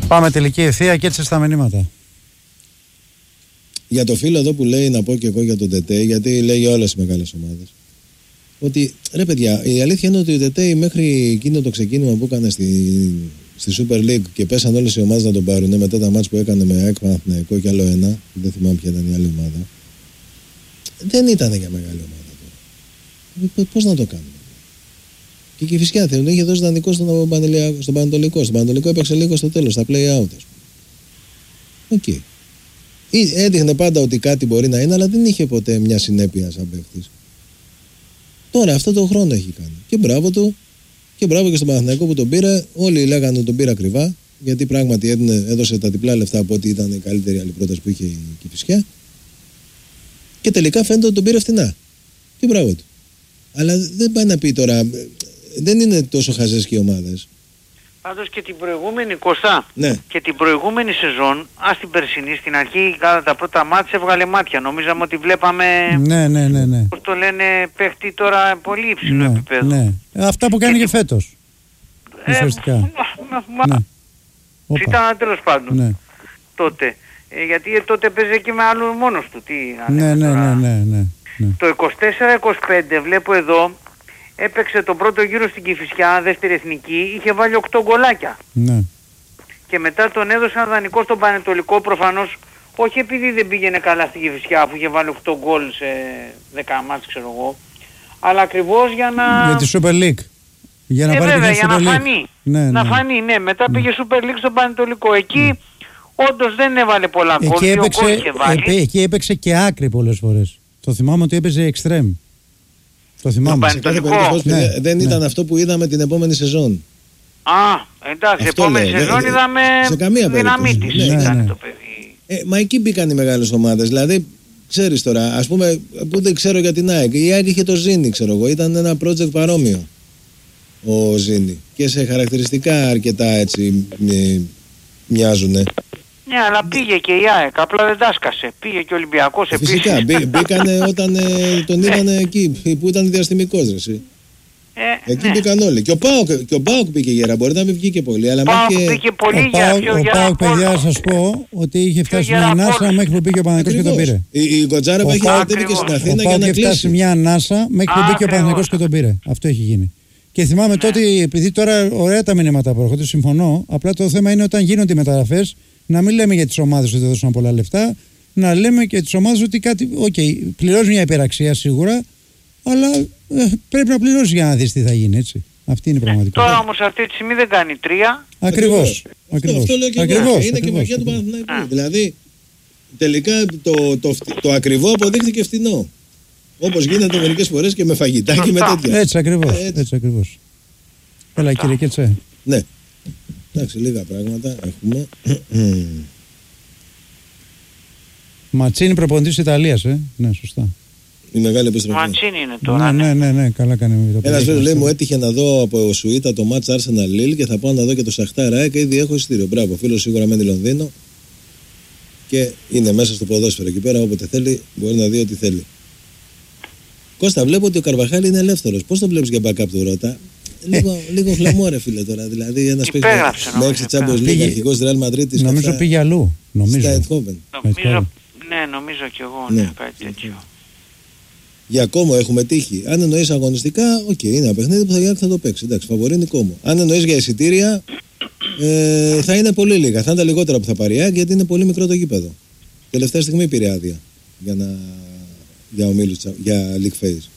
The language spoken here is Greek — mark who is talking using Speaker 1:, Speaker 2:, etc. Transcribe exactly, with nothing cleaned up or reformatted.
Speaker 1: Πάμε τελική ευθεία και έτσι στα μηνύματα.
Speaker 2: Για το φίλο εδώ που λέει, να πω και εγώ για τον Τετέι, γιατί λέει για όλες τις μεγάλες ομάδες. Ότι ρε παιδιά, η αλήθεια είναι ότι ο Τετέι μέχρι εκείνο το ξεκίνημα που έκανε στη, στη Super League και πέσαν όλες οι ομάδες να τον πάρουν μετά τα μάτς που έκανε με ΑΕΚ Παναθηναϊκό και άλλο ένα, δεν θυμάμαι ποια ήταν η άλλη ομάδα, δεν ήταν για μεγάλη ομάδα τώρα. Πώς να το κάνουμε. Και η Κηφισιά θέλουν, είχε δώσει δανεικό στον Πανετολικό. Στον Πανετολικό έπαιξε λίγο στο τέλος, στα play out. Οκ. Okay. Έδειχνε πάντα ότι κάτι μπορεί να είναι, αλλά δεν είχε ποτέ μια συνέπεια σαν παίκτης. Τώρα αυτό το χρόνο έχει κάνει. Και μπράβο του, και μπράβο και στον Παναθηναϊκό που τον πήρε. Όλοι λέγανε ότι τον πήρε ακριβά, γιατί πράγματι έδινε, έδωσε τα διπλά λεφτά από ότι ήταν η καλύτερη άλλη πρόταση που είχε η Κηφισιά. Και τελικά φαίνεται ότι τον πήρε φθηνά. Και μπράβο του. Αλλά δεν πάει να πει τώρα, δεν είναι τόσο χαζές και οι ομάδες.
Speaker 3: Πάντως και την προηγούμενη Κωστά,
Speaker 2: ναι.
Speaker 3: και την προηγούμενη σεζόν, ας την περσινή, στην αρχή κατά τα πρώτα μάτια έβγαλε μάτια. Νομίζαμε ότι βλέπαμε,
Speaker 1: ναι, ναι, ναι, ναι.
Speaker 3: πώς το λένε, παίχτη τώρα πολύ υψηλό
Speaker 1: ναι,
Speaker 3: επίπεδο.
Speaker 1: Ναι. Αυτά που κάνει και, και φέτος.
Speaker 3: Ε,
Speaker 1: ουσιαστικά.
Speaker 3: Μα, ναι. Ήταν τέλος πάντων
Speaker 1: ναι.
Speaker 3: τότε. Ε, γιατί τότε παίζε και με άλλους μόνος του. Τι,
Speaker 1: ναι, ναι, ναι, ναι, ναι, ναι.
Speaker 3: Το είκοσι τέσσερα είκοσι πέντε βλέπω εδώ, έπαιξε τον πρώτο γύρο στην Κηφισιά, δεύτερη εθνική, είχε βάλει οκτώ γκολάκια.
Speaker 1: Ναι.
Speaker 3: Και μετά τον έδωσαν δανεικό στον Πανετολικό, προφανώς, όχι επειδή δεν πήγαινε καλά στην Κηφισιά, αφού είχε βάλει οκτώ γκολ σε δέκα μάτς, ξέρω εγώ, αλλά ακριβώς για να...
Speaker 1: Για τη Super League. Για να
Speaker 3: ε,
Speaker 1: πάρει
Speaker 3: βέβαια, για
Speaker 1: Super
Speaker 3: να
Speaker 1: League.
Speaker 3: φανεί.
Speaker 1: Ναι,
Speaker 3: να
Speaker 1: ναι.
Speaker 3: φανεί, ναι. Μετά ναι. πήγε Super League στον Πανετολικό. Εκεί ναι. όντως δεν έβαλε πολλά γκολ.
Speaker 1: Εκεί, έπαιξε, εκεί έπαιξε και άκρη πολλές φορές. Το θυμάμαι ότι έπαιζε extreme. Το θυμάμαι.
Speaker 2: Σε κάθε περίπτωση ναι, δεν ναι. ήταν αυτό που είδαμε την επόμενη σεζόν.
Speaker 3: Α, εντάξει, αυτό επόμενη λέει, σεζόν δε, είδαμε δύναμή της.
Speaker 2: Ναι,
Speaker 3: ναι,
Speaker 2: ναι.
Speaker 3: το παιδί.
Speaker 2: Ε, μα εκεί μπήκαν οι μεγάλες ομάδες. Δηλαδή, ξέρεις τώρα, ας πούμε, που δεν ξέρω για την ΑΕΚ. Η ΑΕΚ είχε το Ζήνη, ξέρω εγώ. Ήταν ένα project παρόμοιο ο Ζήνη. Και σε χαρακτηριστικά αρκετά έτσι μοιάζουνε.
Speaker 3: Ναι, αλλά πήγε και η ΑΕΚ, απλά δεν τάσκασε. Πήγε και ο Ολυμπιακός επίσης.
Speaker 2: Φυσικά, μπή, μπήκανε όταν ε, τον είδανε εκεί που ήταν διαστημικός, ρε εσύ. Ε, εκεί ναι. μπήκαν όλοι. Και ο Πάοκ, και ο Πάοκ πήγε γέρα, μπορεί να μην βγήκε πολύ. Αλλά
Speaker 3: Πάοκ
Speaker 2: και...
Speaker 3: πήγε πολύ
Speaker 1: ο
Speaker 3: γέρα.
Speaker 1: Πάοκ, ο Πάοκ, παιδιά, να σας πω ότι είχε φτάσει μια ανάσα μέχρι που πήγε ο Παναθηναϊκός και τον πήρε.
Speaker 2: Η, η Κοτζάρα που έχει ανατέβει και στην Αθήνα για να κλείσει.
Speaker 1: Είχε φτάσει μια ανάσα μέχρι που πήγε ο Παναθηναϊκός και τον πήρε. Αυτό έχει γίνει. Και θυμάμαι ναι. τότε, επειδή τώρα ωραία τα μηνύματα που έρχονται, συμφωνώ. Απλά το θέμα είναι όταν γίνονται οι μεταγραφές, να μην λέμε για τις ομάδες ότι δώσαν πολλά λεφτά, να λέμε και τις ομάδες ότι κάτι. Οκ, okay, πληρώσει μια υπεραξία σίγουρα, αλλά ε, πρέπει να πληρώσει για να δεις τι θα γίνει, έτσι. Αυτή είναι η πραγματικότητα.
Speaker 3: Τώρα όμως αυτή τη στιγμή δεν κάνει τρία.
Speaker 1: Ακριβώς.
Speaker 2: Αυτό, αυτό λέω και ακριβώς, εγώ. Είναι ακριβώς, και μαγιά του Παναθηναϊκού. Δηλαδή, τελικά το, το, το, το ακριβό αποδείχθηκε φθηνό. Όπως γίνεται μερικές φορές και με φαγητά και με τέτοια.
Speaker 1: Έτσι ακριβώς. Έτσι. Έτσι ακριβώς. Έλα κύριε Κέτσε.
Speaker 2: Ναι. Εντάξει, λίγα πράγματα έχουμε.
Speaker 1: Ματσίνη προπονητής Ιταλίας, ε. Ναι, σωστά.
Speaker 2: Η μεγάλη επιστροφή.
Speaker 3: Ματσίνη είναι τώρα.
Speaker 1: Ναι, ναι, ναι, ναι, καλά κάνει με το
Speaker 2: Ένας φίλος λέει μου έτυχε να δω από Σουήτα το μάτς Arsenal Lille και θα πάω να δω και το Σαχτάρ ΑΕΚ και ήδη έχω εισιτήριο. Μπράβο, φίλος σίγουρα μένει Λονδίνο και είναι μέσα στο ποδόσφαιρο εκεί πέρα, όποτε θέλει μπορεί να δει ό,τι θέλει. Κώστα, βλέπω ότι ο Καρβαχάλ είναι ελεύθερος. Πώς τον βλέπεις για backup του Ρώτα? Λίγο, λίγο χλαμό ρε φίλε τώρα. Δηλαδή ένας παίκτης με έξι Champions League αρχηγός Real Madrid.
Speaker 1: Νομίζω πήγε αλλού. Νομίζω.
Speaker 3: Ναι, νομίζω κι εγώ, ναι, κάτι τέτοιο.
Speaker 2: Για Κόμο έχουμε τύχει. Αν εννοείς αγωνιστικά, οκ, okay, είναι ένα παιχνίδι που θα, θα το παίξει. Εντάξει, φαβορεί είναι Κόμο. Αν εννοείς για εισιτήρια, ε, θα είναι πολύ λίγα. Θα είναι τα λιγότερα που θα πάρει ΑΕΚ γιατί είναι πολύ μικρό το γήπεδο. Τελευταία στιγμή πήρε άδεια για, να, για ομίλους, για League Phase.